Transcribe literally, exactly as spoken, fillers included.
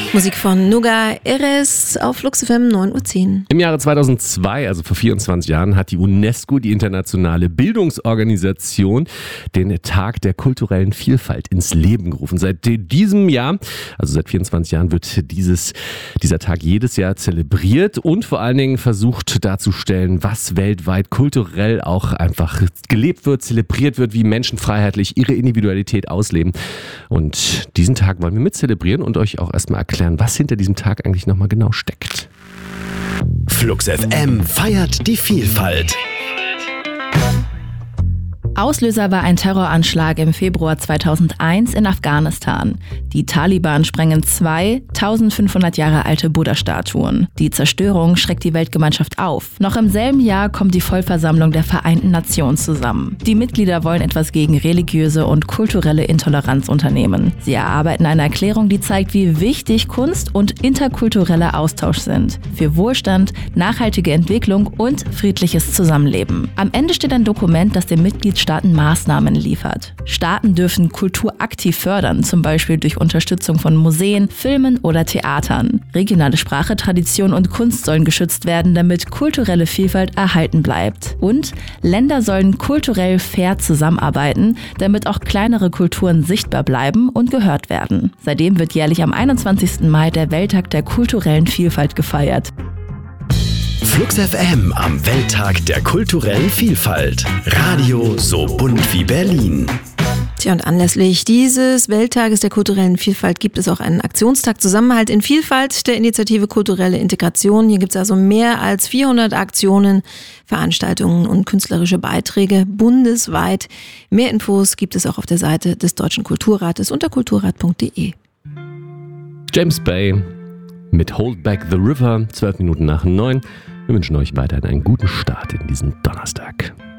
Musik von Nuga Eres auf Flux F M neun Uhr zehn. Im Jahre zweitausendzwei, also vor vierundzwanzig Jahren, hat die UNESCO, die internationale Bildungsorganisation, den Tag der kulturellen Vielfalt ins Leben gerufen. Seit diesem Jahr, also seit vierundzwanzig Jahren, wird dieses, dieser Tag jedes Jahr zelebriert und vor allen Dingen versucht darzustellen, was weltweit kulturell auch einfach gelebt wird, zelebriert wird, wie Menschen freiheitlich ihre Individualität ausleben. Und diesen Tag wollen wir mit zelebrieren und euch auch erstmal erklären, was hinter diesem Tag eigentlich nochmal genau steckt. Flux F M feiert die Vielfalt. Auslöser war ein Terroranschlag im Februar zweitausendeins in Afghanistan. Die Taliban sprengen zwei eintausendfünfhundert Jahre alte Buddha-Statuen. Die Zerstörung schreckt die Weltgemeinschaft auf. Noch im selben Jahr kommt die Vollversammlung der Vereinten Nationen zusammen. Die Mitglieder wollen etwas gegen religiöse und kulturelle Intoleranz unternehmen. Sie erarbeiten eine Erklärung, die zeigt, wie wichtig Kunst und interkultureller Austausch sind. Für Wohlstand, nachhaltige Entwicklung und friedliches Zusammenleben. Am Ende steht ein Dokument, das den Mitgliedstaaten Staaten Maßnahmen liefert. Staaten dürfen Kultur aktiv fördern, zum Beispiel durch Unterstützung von Museen, Filmen oder Theatern. Regionale Sprache, Tradition und Kunst sollen geschützt werden, damit kulturelle Vielfalt erhalten bleibt. Und Länder sollen kulturell fair zusammenarbeiten, damit auch kleinere Kulturen sichtbar bleiben und gehört werden. Seitdem wird jährlich am einundzwanzigsten Mai der Welttag der kulturellen Vielfalt gefeiert. Flux F M am Welttag der kulturellen Vielfalt. Radio so bunt wie Berlin. Tja, und anlässlich dieses Welttages der kulturellen Vielfalt gibt es auch einen Aktionstag Zusammenhalt in Vielfalt der Initiative Kulturelle Integration. Hier gibt es also mehr als vierhundert Aktionen, Veranstaltungen und künstlerische Beiträge bundesweit. Mehr Infos gibt es auch auf der Seite des Deutschen Kulturrates unter kulturrat punkt de. James Bay mit Hold Back the River, zwölf Minuten nach neun. Wir wünschen euch weiterhin einen guten Start in diesen Donnerstag.